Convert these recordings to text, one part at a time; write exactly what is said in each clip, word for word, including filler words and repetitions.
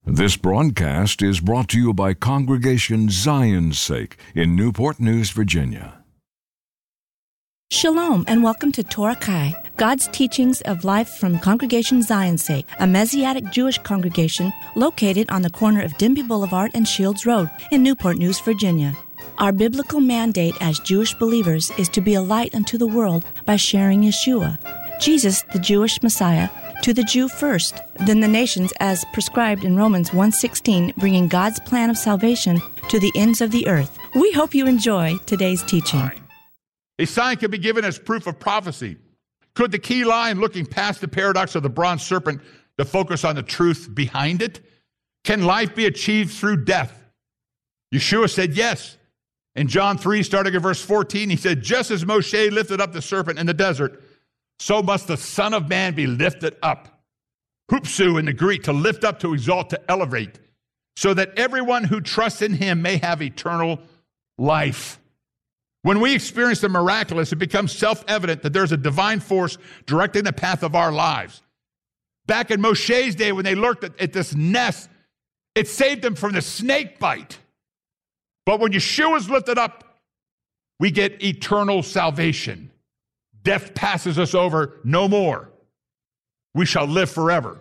This broadcast is brought to you by Congregation Zion's Sake in Newport News, Virginia. Shalom and welcome to Torah Kai, God's teachings of life from Congregation Zion's Sake, a Messianic Jewish congregation located on the corner of Denby Boulevard and Shields Road in Newport News, Virginia. Our biblical mandate as Jewish believers is to be a light unto the world by sharing Yeshua, Jesus, the Jewish Messiah, to the Jew first, then the nations as prescribed in Romans one sixteen, bringing God's plan of salvation to the ends of the earth. We hope you enjoy today's teaching. A sign can be given as proof of prophecy. Could the key lie in looking past the paradox of the bronze serpent to focus on the truth behind it? Can life be achieved through death? Yeshua said yes. In John three, starting at verse fourteen, he said, just as Moshe lifted up the serpent in the desert, so must the Son of Man be lifted up. Hupsu in the Greek, to lift up, to exalt, to elevate, so that everyone who trusts in him may have eternal life. When we experience the miraculous, it becomes self-evident that there's a divine force directing the path of our lives. Back in Moshe's day, when they looked at, at this nest, it saved them from the snake bite. But when Yeshua is lifted up, we get eternal salvation. Death passes us over no more. We shall live forever.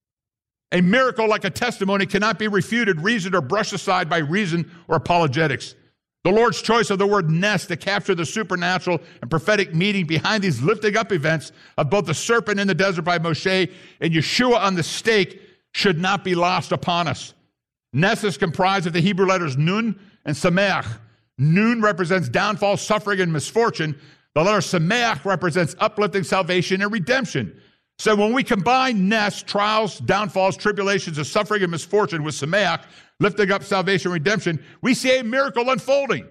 A miracle like a testimony cannot be refuted, reasoned, or brushed aside by reason or apologetics. The Lord's choice of the word nest to capture the supernatural and prophetic meaning behind these lifting up events of both the serpent in the desert by Moshe and Yeshua on the stake should not be lost upon us. Nest is comprised of the Hebrew letters Nun and Sameach. Nun represents downfall, suffering, and misfortune. The letter Sameach represents uplifting, salvation, and redemption. So when we combine nest, trials, downfalls, tribulations, and suffering and misfortune with Sameach, lifting up salvation and redemption, we see a miracle unfolding.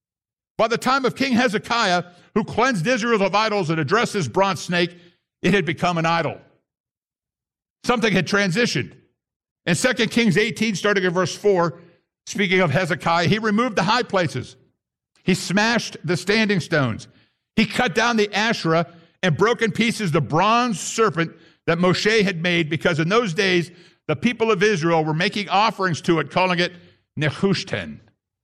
By the time of King Hezekiah, who cleansed Israel of idols and addressed his bronze snake, it had become an idol. Something had transitioned. In Second Kings eighteen, starting at verse four, speaking of Hezekiah, he removed the high places. He smashed the standing stones. He cut down the Asherah and broke in pieces the bronze serpent that Moshe had made, because in those days, the people of Israel were making offerings to it, calling it Nehushtan.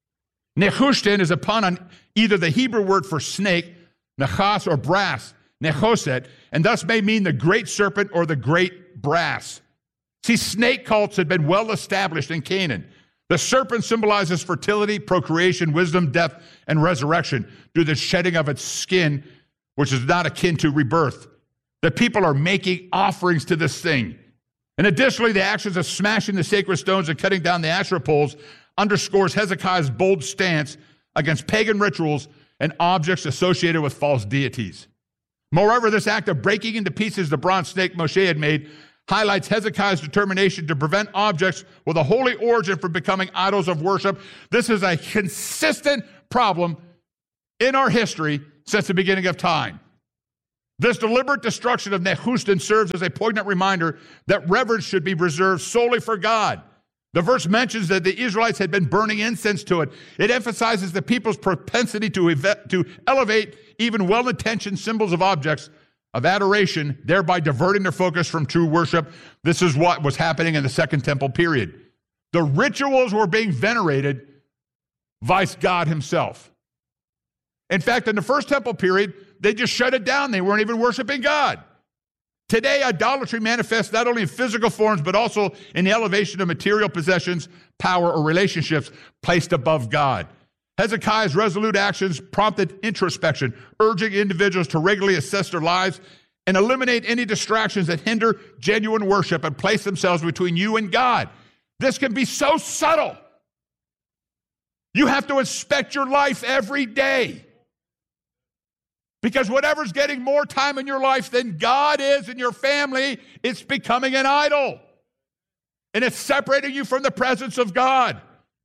Nehushtan is a pun on either the Hebrew word for snake, Nechas, or brass, Nechoset, and thus may mean the great serpent or the great brass. See, snake cults had been well established in Canaan. The serpent symbolizes fertility, procreation, wisdom, death, and resurrection through the shedding of its skin, which is not akin to rebirth. The people are making offerings to this thing. And additionally, the actions of smashing the sacred stones and cutting down the Asherah poles underscores Hezekiah's bold stance against pagan rituals and objects associated with false deities. Moreover, this act of breaking into pieces the bronze snake Moshe had made highlights Hezekiah's determination to prevent objects with a holy origin from becoming idols of worship. This is a consistent problem in our history since the beginning of time. This deliberate destruction of Nehushtan serves as a poignant reminder that reverence should be reserved solely for God. The verse mentions that the Israelites had been burning incense to it. It emphasizes the people's propensity to, ev- to elevate even well-intentioned symbols of objects of adoration, thereby diverting their focus from true worship. This is what was happening in the Second Temple period. The rituals were being venerated vice God himself. In fact, in the First Temple period, they just shut it down. They weren't even worshiping God. Today, idolatry manifests not only in physical forms, but also in the elevation of material possessions, power, or relationships placed above God. Hezekiah's resolute actions prompted introspection, urging individuals to regularly assess their lives and eliminate any distractions that hinder genuine worship and place themselves between you and God. This can be so subtle. You have to inspect your life every day. Because whatever's getting more time in your life than God is in your family, it's becoming an idol. And it's separating you from the presence of God.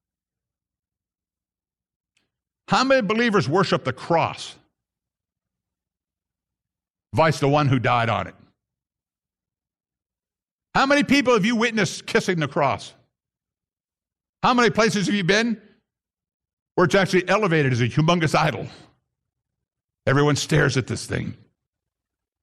How many believers worship the cross, vice the one who died on it? How many people have you witnessed kissing the cross? How many places have you been where it's actually elevated as a humongous idol? Everyone stares at this thing.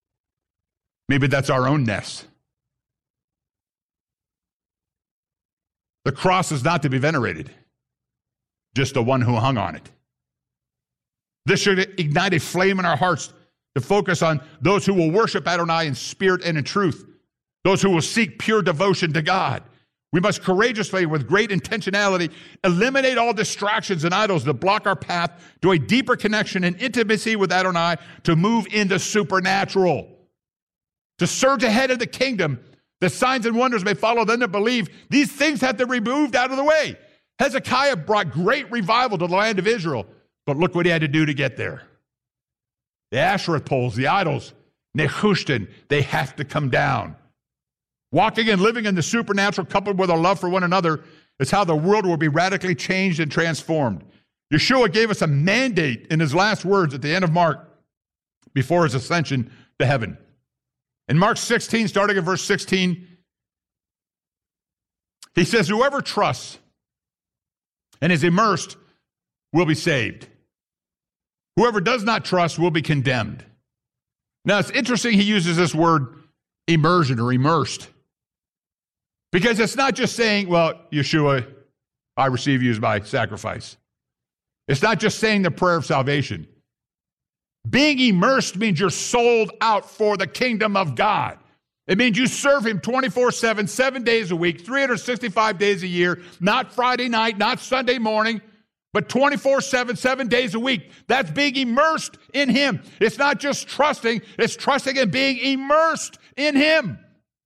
Maybe that's our own nest. The cross is not to be venerated, just the one who hung on it. This should ignite a flame in our hearts to focus on those who will worship Adonai in spirit and in truth, those who will seek pure devotion to God. We must courageously, with great intentionality, eliminate all distractions and idols that block our path to a deeper connection and intimacy with Adonai, to move into supernatural, to surge ahead of the kingdom. The signs and wonders may follow them that believe. These things have to be removed out of the way. Hezekiah brought great revival to the land of Israel, but look what he had to do to get there. The Asherah poles, the idols, Nehushtan, they have to come down. Walking and living in the supernatural, coupled with our love for one another, is how the world will be radically changed and transformed. Yeshua gave us a mandate in his last words at the end of Mark before his ascension to heaven. In Mark sixteen, starting at verse sixteen, he says, whoever trusts and is immersed will be saved. Whoever does not trust will be condemned. Now, it's interesting he uses this word immersion or immersed, because it's not just saying, well, Yeshua, I receive you as my sacrifice. It's not just saying the prayer of salvation. Being immersed means you're sold out for the kingdom of God. It means you serve him twenty-four seven, seven days a week, three hundred sixty-five days a year, not Friday night, not Sunday morning, but twenty-four seven, seven days a week. That's being immersed in him. It's not just trusting, it's trusting and being immersed in him.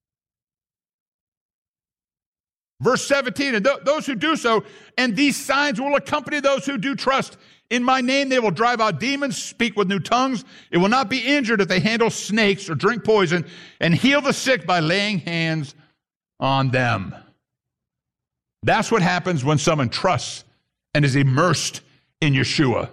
Verse seventeen, and th- those who do so, and these signs will accompany those who do trust. In my name they will drive out demons, speak with new tongues. It will not be injured if they handle snakes or drink poison, and heal the sick by laying hands on them. That's what happens when someone trusts and is immersed in Yeshua.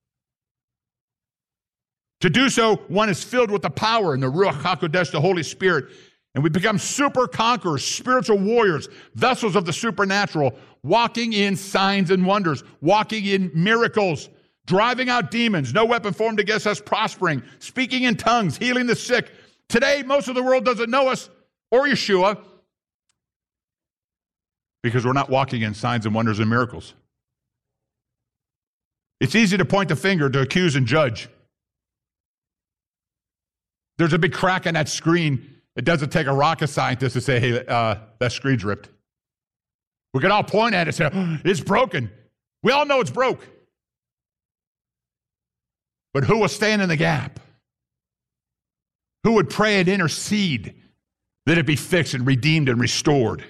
To do so, one is filled with the power and the Ruach HaKodesh, the Holy Spirit, and we become super conquerors, spiritual warriors, vessels of the supernatural, walking in signs and wonders, walking in miracles, driving out demons, no weapon formed against us prospering, speaking in tongues, healing the sick. Today, most of the world doesn't know us or Yeshua because we're not walking in signs and wonders and miracles. It's easy to point the finger, to accuse and judge. There's a big crack in that screen. It doesn't take a rocket scientist to say, hey, uh, that screen's ripped. We can all point at it and say, oh, it's broken. We all know it's broke. But who will stand in the gap? Who would pray and intercede that it be fixed and redeemed and restored?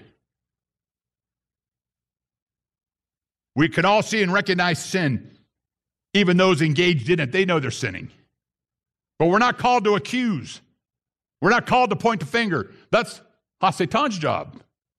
We can all see and recognize sin. Even those engaged in it, they know they're sinning. But we're not called to accuse. We're not called to point the finger. That's HaSatan's job.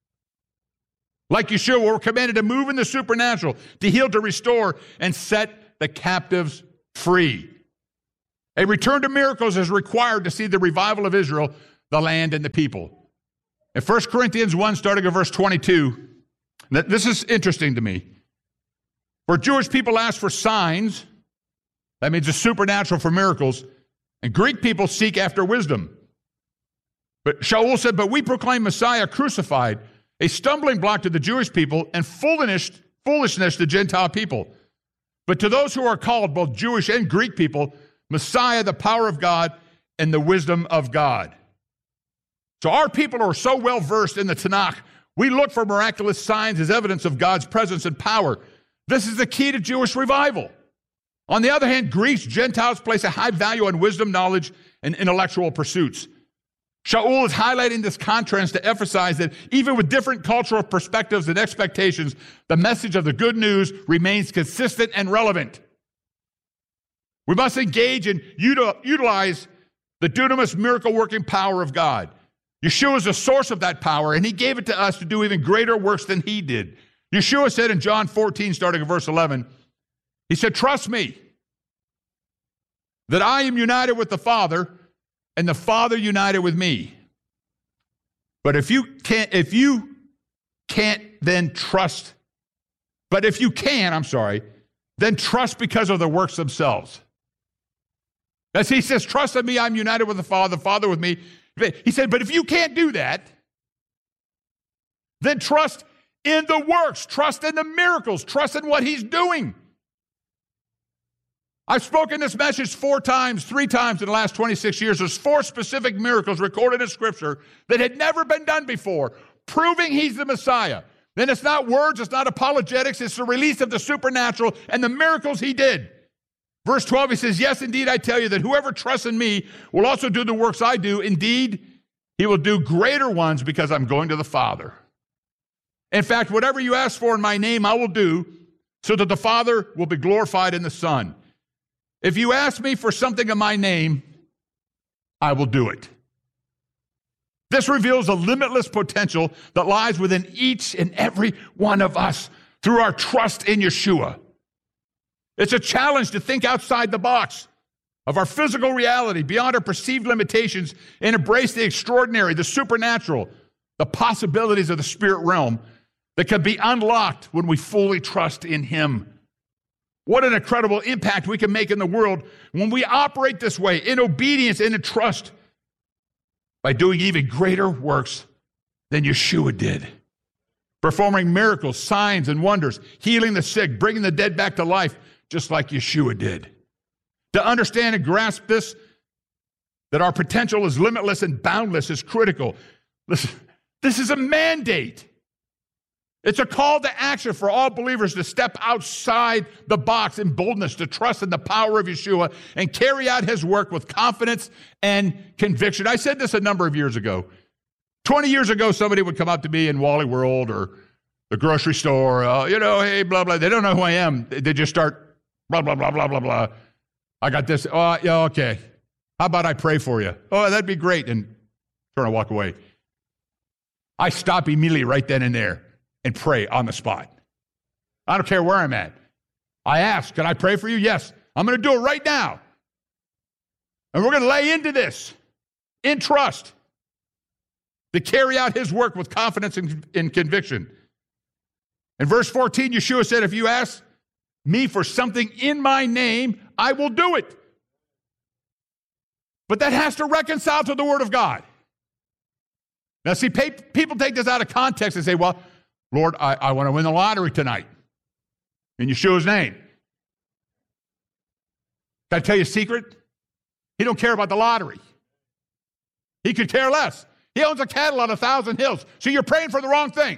Like Yeshua, we're commanded to move in the supernatural, to heal, to restore, and set the captives free. A return to miracles is required to see the revival of Israel, the land, and the people. In First Corinthians one, starting at verse twenty-two, this is interesting to me. For Jewish people ask for signs, that means the supernatural for miracles, and Greek people seek after wisdom. But Shaul said, but we proclaim Messiah crucified, a stumbling block to the Jewish people and foolishness, foolishness to Gentile people. But to those who are called, both Jewish and Greek people, Messiah, the power of God and the wisdom of God. So our people are so well versed in the Tanakh, we look for miraculous signs as evidence of God's presence and power. This is the key to Jewish revival. On the other hand, Greeks, Gentiles place a high value on wisdom, knowledge, and intellectual pursuits. Shaul is highlighting this contrast to emphasize that even with different cultural perspectives and expectations, the message of the good news remains consistent and relevant. We must engage and util- utilize the dunamis miracle-working power of God. Yeshua is the source of that power, and he gave it to us to do even greater works than he did. Yeshua said in John fourteen, starting at verse eleven, he said, trust me that I am united with the Father, and the Father united with me. But if you can't, if you can't then trust, but if you can, I'm sorry, then trust because of the works themselves. As he says, trust in me, I'm united with the Father, the Father with me. He said, but if you can't do that, then trust in the works. Trust in the miracles. Trust in what he's doing. I've spoken this message four times, three times in the last twenty-six years. There's four specific miracles recorded in Scripture that had never been done before, proving he's the Messiah. Then it's not words, it's not apologetics, it's the release of the supernatural and the miracles he did. Verse twelve, he says, yes, indeed, I tell you that whoever trusts in me will also do the works I do. Indeed, he will do greater ones because I'm going to the Father. In fact, whatever you ask for in my name, I will do so that the Father will be glorified in the Son. If you ask me for something in my name, I will do it. This reveals a limitless potential that lies within each and every one of us through our trust in Yeshua. It's a challenge to think outside the box of our physical reality, beyond our perceived limitations, and embrace the extraordinary, the supernatural, the possibilities of the spirit realm that can be unlocked when we fully trust in him. What an incredible impact we can make in the world when we operate this way, in obedience and in trust, by doing even greater works than Yeshua did. Performing miracles, signs, and wonders, healing the sick, bringing the dead back to life, just like Yeshua did. To understand and grasp this, that our potential is limitless and boundless, is critical. Listen, this is a mandate. It's a call to action for all believers to step outside the box in boldness, to trust in the power of Yeshua and carry out his work with confidence and conviction. I said this a number of years ago. twenty years ago, somebody would come up to me in Wally World or the grocery store, uh, you know, hey, blah, blah. They don't know who I am. They just start blah, blah, blah, blah, blah, blah. I got this. Oh, yeah, okay. How about I pray for you? Oh, that'd be great. And turn and walk away. I stop immediately right then and there and pray on the spot. I don't care where I'm at. I ask, can I pray for you? Yes. I'm going to do it right now. And we're going to lay into this in trust to carry out his work with confidence and, and conviction. In verse fourteen, Yeshua said, if you ask me for something in my name, I will do it. But that has to reconcile to the Word of God. Now, see, pay, people take this out of context and say, well, Lord, I, I want to win the lottery tonight in Yeshua's name. Can I tell you a secret? He don't care about the lottery. He could care less. He owns a cattle on a thousand hills. So you're praying for the wrong thing.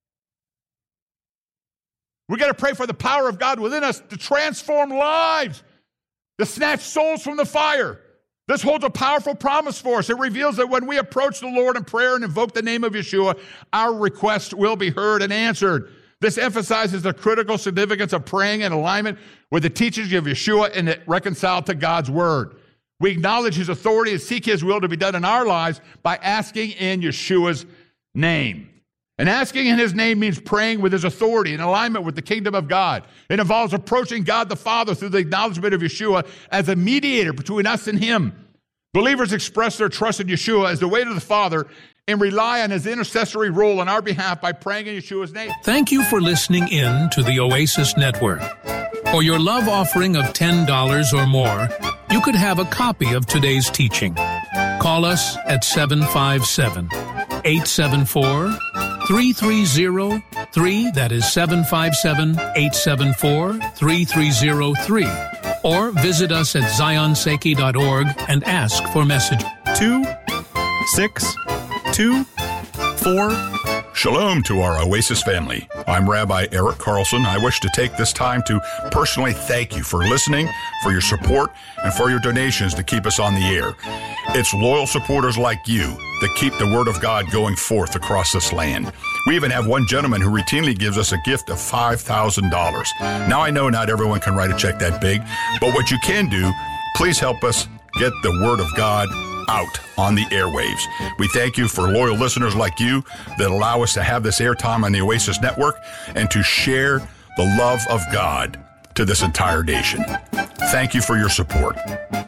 We got to pray for the power of God within us to transform lives, to snatch souls from the fire. This holds a powerful promise for us. It reveals that when we approach the Lord in prayer and invoke the name of Yeshua, our request will be heard and answered. This emphasizes the critical significance of praying in alignment with the teachings of Yeshua and reconciled to God's word. We acknowledge his authority and seek his will to be done in our lives by asking in Yeshua's name. And asking in his name means praying with his authority in alignment with the kingdom of God. It involves approaching God the Father through the acknowledgement of Yeshua as a mediator between us and him. Believers express their trust in Yeshua as the way to the Father and rely on his intercessory role on our behalf by praying in Yeshua's name. Thank you for listening in to the Oasis Network. For your love offering of ten dollars or more, you could have a copy of today's teaching. Call us at seven five seven, eight seven four, three three zero three, that is seven five seven, eight seven four, three three zero three, or visit us at zion seiki dot org and ask for message. Two, six, two, four. Shalom to our Oasis family. I'm Rabbi Eric Carlson. I wish to take this time to personally thank you for listening, for your support, and for your donations to keep us on the air. It's loyal supporters like you that keep the Word of God going forth across this land. We even have one gentleman who routinely gives us a gift of five thousand dollars. Now, I know not everyone can write a check that big, but what you can do, please help us get the Word of God out on the airwaves. We thank you for loyal listeners like you that allow us to have this airtime on the Oasis Network and to share the love of God to this entire nation. Thank you for your support.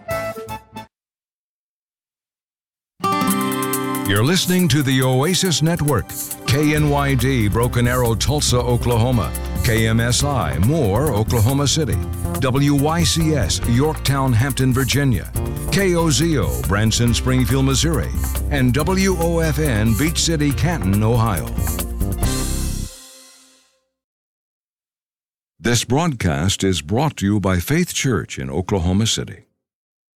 You're listening to the Oasis Network, K N Y D, Broken Arrow, Tulsa, Oklahoma, K M S I, Moore, Oklahoma City, W Y C S, Yorktown, Hampton, Virginia, K O Z O, Branson, Springfield, Missouri, and W O F N, Beach City, Canton, Ohio. This broadcast is brought to you by Faith Church in Oklahoma City.